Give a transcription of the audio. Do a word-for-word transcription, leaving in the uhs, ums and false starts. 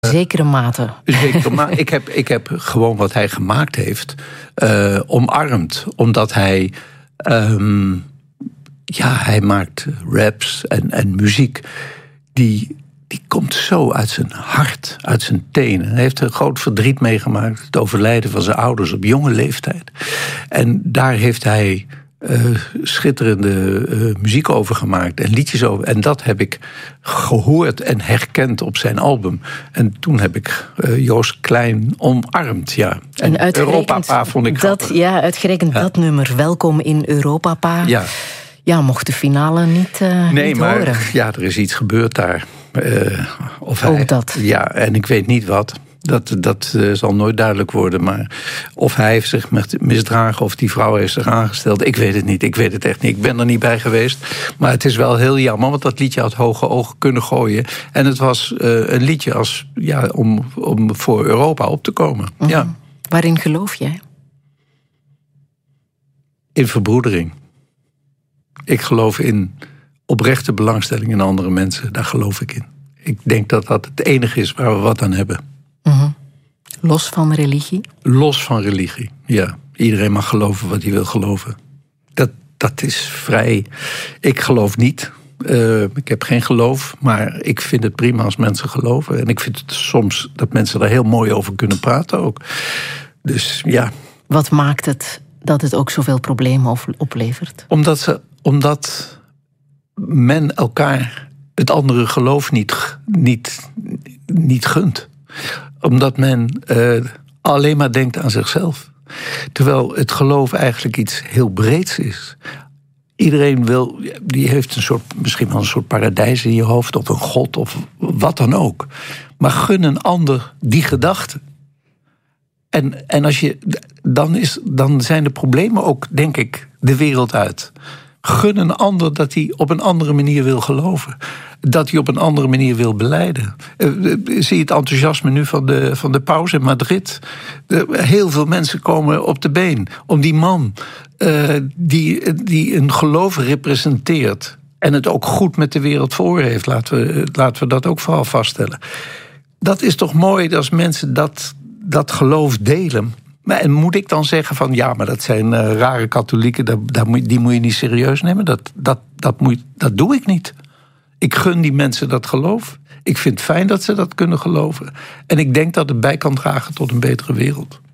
Zekere mate. Zekere mate. ik, heb, ik heb gewoon wat hij gemaakt heeft uh, omarmd. Omdat hij... Um, ja, hij maakt raps en, en muziek die... Die komt zo uit zijn hart, uit zijn tenen. Hij heeft een groot verdriet meegemaakt. Het overlijden van zijn ouders op jonge leeftijd. En daar heeft hij uh, schitterende uh, muziek over gemaakt. En liedjes over. En dat heb ik gehoord en herkend op zijn album. En toen heb ik uh, Joost Klein omarmd. Ja. En, en Europapa vond ik dat, ja, uitgerekend ja. dat nummer. Welkom in Europapa. Ja. Ja, mocht de finale niet, uh, nee, niet maar, horen. Ja, er is iets gebeurd daar. Uh, of Ook hij, dat. Ja, en ik weet niet wat. Dat, dat uh, zal nooit duidelijk worden. Maar of hij heeft zich misdragen of die vrouw heeft zich aangesteld. Ik weet het niet. Ik weet het echt niet. Ik ben er niet bij geweest. Maar het is wel heel jammer. Want dat liedje had hoge ogen kunnen gooien. En het was uh, een liedje als, ja, om, om voor Europa op te komen. Mm-hmm. Ja. Waarin geloof jij? In verbroedering. Ik geloof in oprechte belangstelling in andere mensen. Daar geloof ik in. Ik denk dat dat het enige is waar we wat aan hebben. Mm-hmm. Los van religie? Los van religie, ja. Iedereen mag geloven wat hij wil geloven. Dat, dat is vrij. Ik geloof niet. Uh, ik heb geen geloof. Maar ik vind het prima als mensen geloven. En ik vind het soms dat mensen daar heel mooi over kunnen praten ook. Dus ja. Wat maakt het dat het ook zoveel problemen oplevert? Omdat ze... Omdat men elkaar het andere geloof niet, niet, niet gunt. Omdat men uh, alleen maar denkt aan zichzelf. Terwijl het geloof eigenlijk iets heel breeds is. Iedereen wil, die heeft een soort, misschien wel een soort paradijs in je hoofd, of een god, of wat dan ook. Maar gun een ander die gedachte. En, en als je, dan, is, dan zijn de problemen ook, denk ik, de wereld uit. Gun een ander dat hij op een andere manier wil geloven. Dat hij op een andere manier wil belijden. Uh, zie je het enthousiasme nu van de, van de paus in Madrid? Uh, heel veel mensen komen op de been om die man uh, die, die een geloof representeert en het ook goed met de wereld voor heeft. Laten we, laten we dat ook vooral vaststellen. Dat is toch mooi als mensen dat, dat geloof delen. Maar en moet ik dan zeggen van ja, maar dat zijn uh, rare katholieken, dat, dat moet, die moet je niet serieus nemen? Dat, dat, dat, moet, dat doe ik niet. Ik gun die mensen dat geloof. Ik vind het fijn dat ze dat kunnen geloven. En ik denk dat het bij kan dragen tot een betere wereld.